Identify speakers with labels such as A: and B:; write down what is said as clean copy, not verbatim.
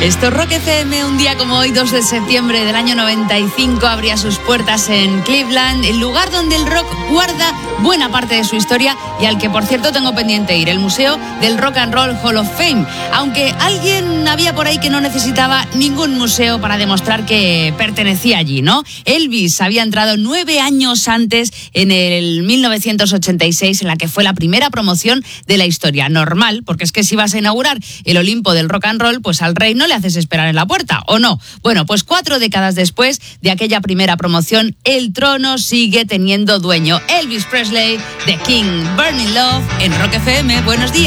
A: Esto es Rock FM, un día como hoy, 2 de septiembre del año 95, abría sus puertas en Cleveland, el lugar donde el rock guarda buena parte de su historia y al que, por cierto, tengo pendiente ir, el Museo del Rock and Roll Hall of Fame. Aunque alguien había por ahí que no necesitaba ningún museo para demostrar que pertenecía allí, ¿no? Elvis había entrado 9 años antes, en el 1986, en la que fue la primera promoción de la historia. Normal, porque es que si vas a inaugurar el Olimpo del rock and roll, pues al rey no le haces esperar en la puerta, ¿o no? Bueno, pues 4 décadas después de aquella primera promoción, el trono sigue teniendo dueño. Elvis Presley, The King, Burning Love, en Rock FM. Buenos días.